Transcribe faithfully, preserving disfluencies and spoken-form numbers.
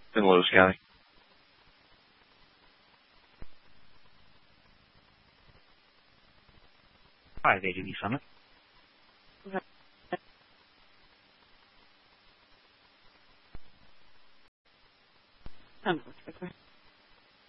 in Lewis County. Five A D V Summit. Um,